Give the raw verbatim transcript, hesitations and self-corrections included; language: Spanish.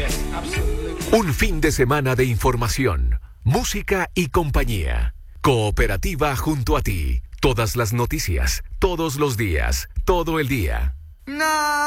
Un fin de semana de información, música y compañía. Cooperativa junto a ti. Todas las noticias, todos los días, todo el día. No.